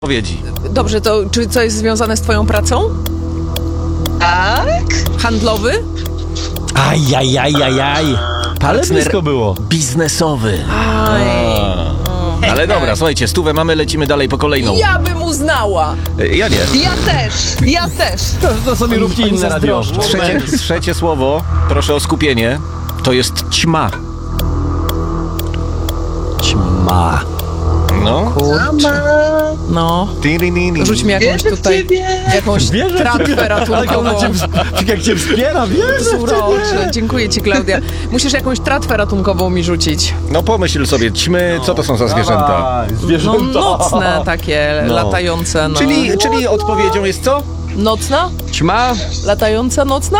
odpowiedzi. Dobrze, to czy coś jest związane z twoją pracą? Tak? Handlowy? Ajajajajaj. Ale blisko było. Biznesowy. Aj. Ale dobra, słuchajcie, stówę mamy, lecimy dalej po kolejną. Ja bym uznała. Ja nie. Ja też. To sobie róbcie inne radio. Trzecie słowo, proszę o skupienie, to jest ćma. Ćma. No. No, rzuć mi jakąś tutaj, jakąś tratwę ratunkową. Jak cię wspiera, wiesz? Urocze. Dziękuję ci, Klaudia. Musisz jakąś tratwę ratunkową mi rzucić. No pomyśl sobie, ćmy, co to są za zwierzęta? No, Zwierzęta. nocne takie, latające. No. Czyli odpowiedzią jest co? Nocna? Ćma. Latająca nocna?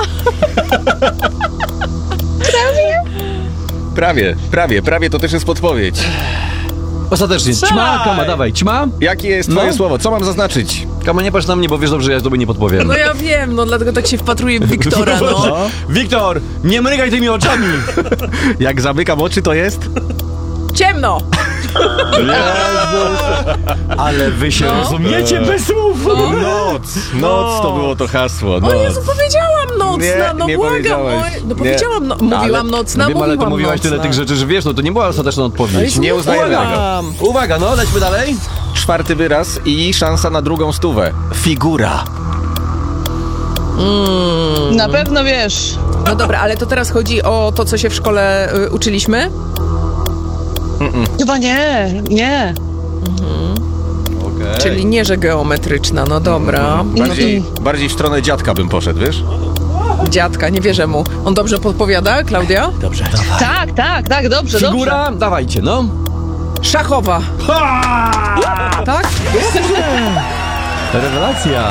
Prawie, to też jest podpowiedź. Ostatecznie. Ćma, Kama, dawaj. Ćma. Jakie jest twoje słowo? Co mam zaznaczyć? Kama, nie patrz na mnie, bo wiesz dobrze, że ja tobie nie podpowiem. No ja wiem, no dlatego tak się wpatruję w Wiktora, no. Wiktor, nie mrygaj tymi oczami. Jak zamykam oczy, to jest? Ciemno! Ale wy się rozumiecie bez słów. Noc to było to hasło. O Jezu, powiedziałam nocna, Nie, no nie błagam. powiedziałaś. No powiedziałam, mówiłam nocna, Wiem, ale to mówiłam mówiłaś nocna. tyle tych rzeczy, że wiesz, no to nie była ostateczna odpowiedź. Nie uznajemy tego. Uwaga, no, lećmy dalej. Czwarty wyraz i szansa na drugą stówę. Figura. Na pewno wiesz. No dobra, ale to teraz chodzi o to, co się w szkole uczyliśmy? Chyba nie. Okay. Czyli nie, że geometryczna, no dobra. Bardziej w stronę dziadka bym poszedł, wiesz? Dziadka, nie wierzę mu. On dobrze podpowiada, Klaudia? Dobrze. Tak, dobrze, Figura, dawajcie, no. Szachowa. Tak? Rewelacja.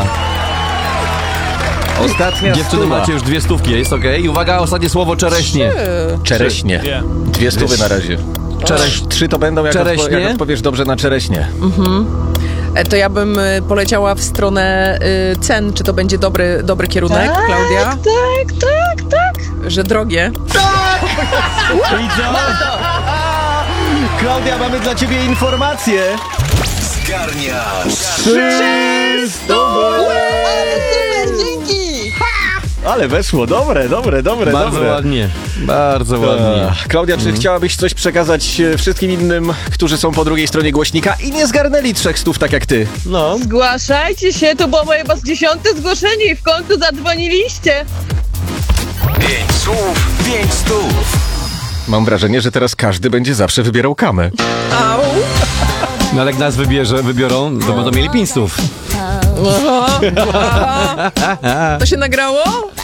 Ostatnia Dziewczyny, stuwa. macie już 2 stówki, jest okej? I uwaga, ostatnie słowo, czereśnie. Czereśnie. 2 stówy na razie. 3 to będą, jak Czereśnie? odpowiesz dobrze na czereśnie. To ja bym poleciała w stronę cen. Czy to będzie dobry kierunek, Klaudia? Tak. Że drogie. I co? Klaudia, mamy dla ciebie informację. Zgarniasz 3 stówy! Dzięki. Ale weszło, dobre. Bardzo ładnie, bardzo ładnie. Klaudia, czy chciałabyś coś przekazać wszystkim innym, którzy są po drugiej stronie głośnika i nie zgarnęli 3 stów tak jak ty? No. Zgłaszajcie się, to było moje 10. zgłoszenie i w końcu zadzwoniliście. 5 słów, 5 stów. Mam wrażenie, że teraz każdy będzie zawsze wybierał kamę. Au! No ale jak nas wybiorą, to będą mieli 5 stów. To się nagrało?